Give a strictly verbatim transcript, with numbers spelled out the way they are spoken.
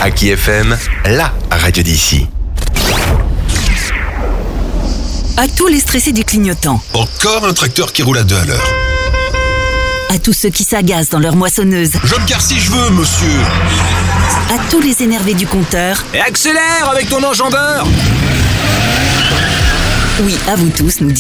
Aki F M, la radio d'ici. À tous les stressés du clignotant. Encore un tracteur qui roule à deux à l'heure. À tous ceux qui s'agacent dans leur moissonneuse. Je me gare si je veux, monsieur. À tous les énervés du compteur. Et accélère avec ton enjambeur. Oui, à vous tous, nous